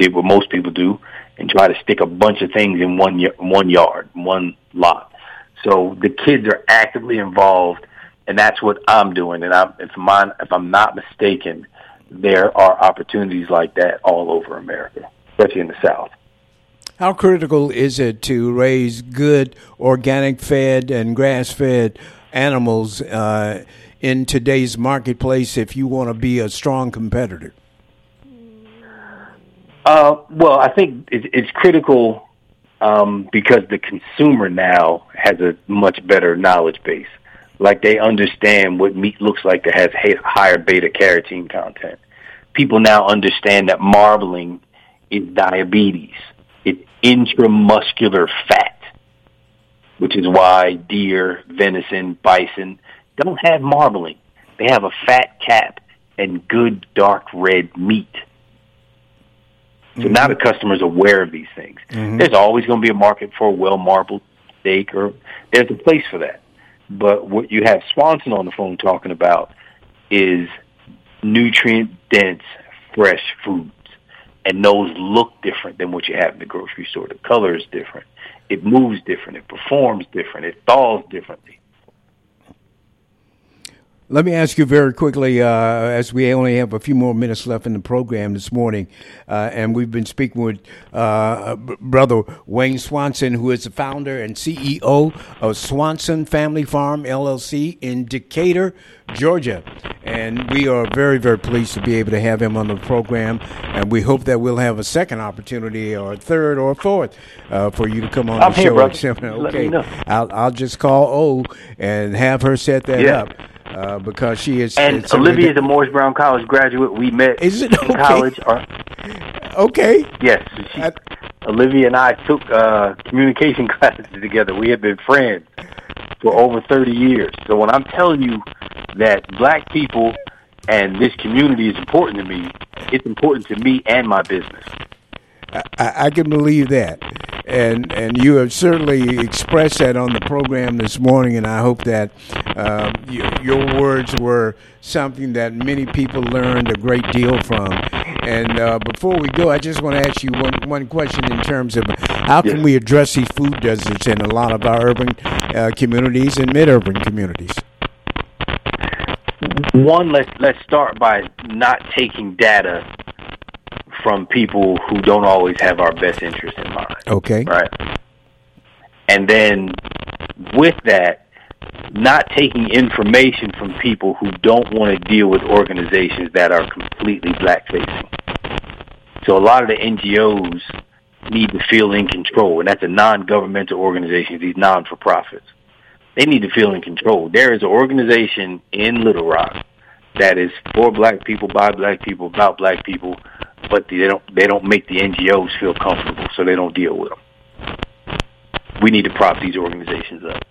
did what most people do and try to stick a bunch of things in one yard, one lot. So the kids are actively involved, and that's what I'm doing. And if I'm not mistaken, there are opportunities like that all over America, especially in the South. How critical is it to raise good organic-fed and grass-fed animals in today's marketplace if you want to be a strong competitor? Well, I think it's critical because the consumer now has a much better knowledge base. Like they understand what meat looks like that has higher beta-carotene content. People now understand that marbling is diabetes. It's intramuscular fat, which is why deer, venison, bison don't have marbling. They have a fat cap and good dark red meat. So now the customer's aware of these things. Mm-hmm. There's always going to be a market for a well-marbled steak, or there's a place for that. But what you have Swanson on the phone talking about is nutrient-dense, fresh foods. And those look different than what you have in the grocery store. The color is different. It moves different. It performs different. It thaws differently. Let me ask you very quickly, as we only have a few more minutes left in the program this morning, and we've been speaking with Brother Wayne Swanson, who is the founder and CEO of Swanson Family Farm, LLC, in Decatur, Georgia. And we are very, very pleased to be able to have him on the program, and we hope that we'll have a second opportunity or a third or a fourth for you to come on the show. Okay, I'll just call O and have her set that up. Because she is, and Olivia is a Morris Brown College graduate. We met in college. Okay. Yes, Olivia and I took communication classes together. We have been friends for over 30 years. So when I'm telling you that black people and this community is important to me, it's important to me and my business. I can believe that. And you have certainly expressed that on the program this morning, and I hope that your words were something that many people learned a great deal from. And before we go, I just want to ask you one question in terms of how can we address these food deserts in a lot of our urban communities and mid-urban communities? One, let's start by not taking data from people who don't always have our best interest in mind. Okay. Right? And then with that, not taking information from people who don't want to deal with organizations that are completely black-facing. So a lot of the NGOs need to feel in control, and that's a non-governmental organization, these non-for-profits. They need to feel in control. There is an organization in Little Rock that is for black people, by black people, about black people, but they don't make the NGOs feel comfortable, so they don't deal with them. We need to prop these organizations up.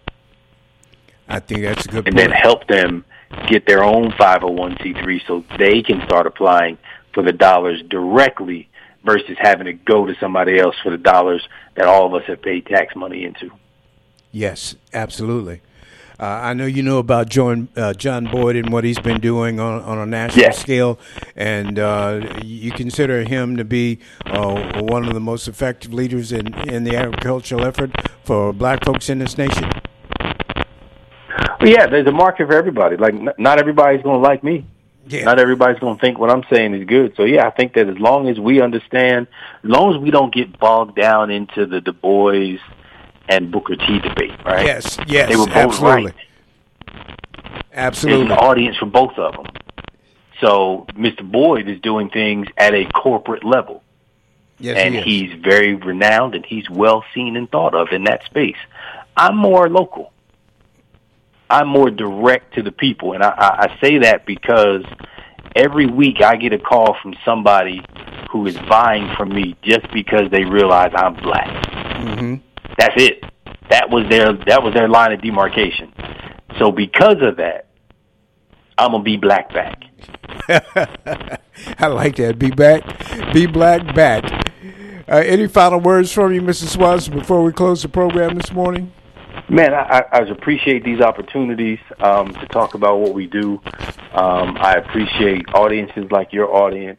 I think that's a good point. And then help them get their own 501c3 so they can start applying for the dollars directly versus having to go to somebody else for the dollars that all of us have paid tax money into. Yes, absolutely. I know you know about John Boyd and what he's been doing on a national scale, and you consider him to be one of the most effective leaders in the agricultural effort for black folks in this nation. Well, yeah, there's a market for everybody. Like, not everybody's going to like me. Yeah. Not everybody's going to think what I'm saying is good. So, yeah, I think that as long as we understand, as long as we don't get bogged down into the Du Bois and Booker T debate, right? Yes, they were both absolutely. Right. Absolutely. There's an audience for both of them. So Mr. Boyd is doing things at a corporate level. Yes, and he's very renowned, and he's well seen and thought of in that space. I'm more local. I'm more direct to the people, and I say that because every week I get a call from somebody who is buying from me just because they realize I'm black. Mm-hmm. That's it. That was their line of demarcation. So because of that, I'm gonna be black back. I like that. Be black back. Any final words from you, Mr. Swanson, before we close the program this morning? Man, I appreciate these opportunities to talk about what we do. I appreciate audiences like your audience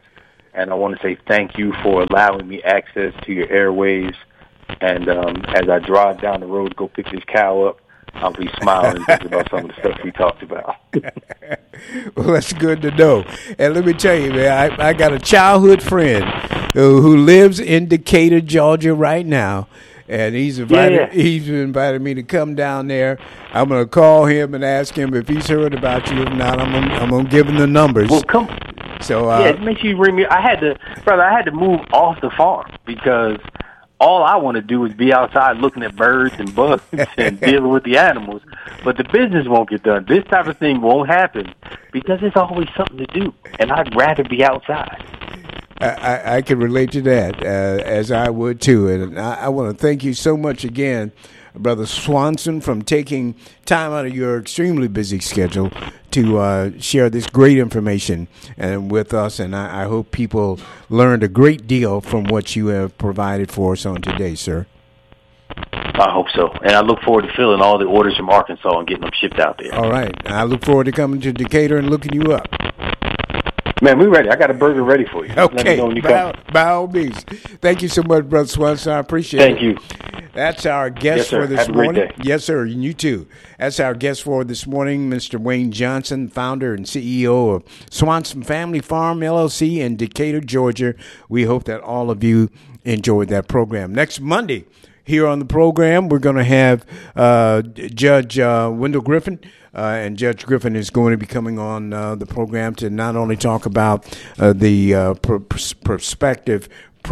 and I want to say thank you for allowing me access to your airwaves. And as I drive down the road to go pick this cow up, I'll be smiling and thinking about some of the stuff we talked about. Well, that's good to know. And let me tell you, man, I got a childhood friend who lives in Decatur, Georgia right now. And he's invited me to come down there. I'm going to call him and ask him if he's heard about you. If not, I'm going to give him the numbers. Well, come. So make sure you ring me. I had to move off the farm because all I want to do is be outside looking at birds and bugs and dealing with the animals. But the business won't get done. This type of thing won't happen because there's always something to do, and I'd rather be outside. I can relate to that, as I would too. And I want to thank you so much again, Brother Swanson, from taking time out of your extremely busy schedule to share this great information with us. And I hope people learned a great deal from what you have provided for us on today, sir. I hope so. And I look forward to filling all the orders from Arkansas and getting them shipped out there. All right. I look forward to coming to Decatur and looking you up. Man, we're ready. I got a burger ready for you. Okay, by all means. Thank you so much, Brother Swanson. I appreciate it. Thank you. That's our guest for this morning. Have a great day. Yes, sir. And you too. That's our guest for this morning, Mr. Wayne Johnson, founder and CEO of Swanson Family Farm, LLC in Decatur, Georgia. We hope that all of you enjoyed that program. Next Monday, here on the program, we're going to have Judge Wendell Griffin. And Judge Griffin is going to be coming on the program to not only talk about the prospective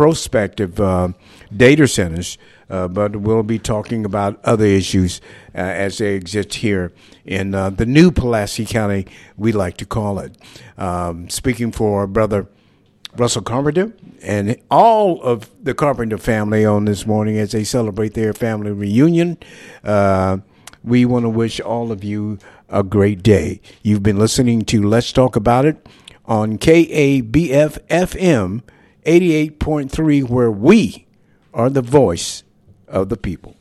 data centers, but we'll be talking about other issues as they exist here in the new Pulaski County, we like to call it. Speaking for Brother Russell Carpenter and all of the Carpenter family on this morning as they celebrate their family reunion, we want to wish all of you a great day. You've been listening to Let's Talk About It on KABF-FM 88.3, where we are the voice of the people.